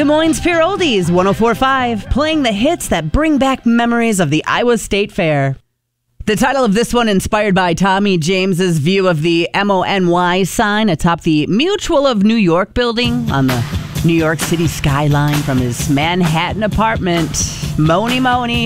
Des Moines Pure Oldies 104.5, playing the hits that bring back memories of the Iowa State Fair. The title of this one inspired by Tommy James's view of the MONY sign atop the Mutual of New York building on the New York City skyline from his Manhattan apartment. Mony Mony.